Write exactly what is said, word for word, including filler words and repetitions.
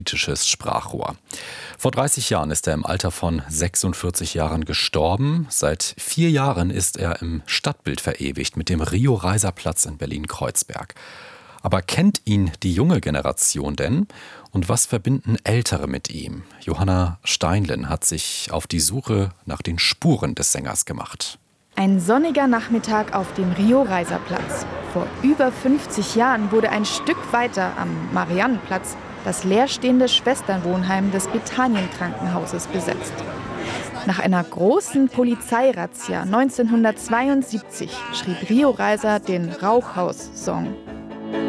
politisches Sprachrohr. Vor dreißig Jahren ist er im Alter von sechsundvierzig Jahren gestorben. Seit vier Jahren ist er im Stadtbild verewigt mit dem Rio-Reiser-Platz in Berlin-Kreuzberg. Aber kennt ihn die junge Generation denn? Und was verbinden Ältere mit ihm? Johanna Steinlen hat sich auf die Suche nach den Spuren des Sängers gemacht. Ein sonniger Nachmittag auf dem Rio-Reiser-Platz. Vor über fünfzig Jahren wurde ein Stück weiter am Mariannenplatz das leerstehende Schwesternwohnheim des Bethanien-Krankenhauses besetzt. Nach einer großen Polizeirazzia neunzehnhundertzweiundsiebzig schrieb Rio Reiser den Rauchhaus-Song.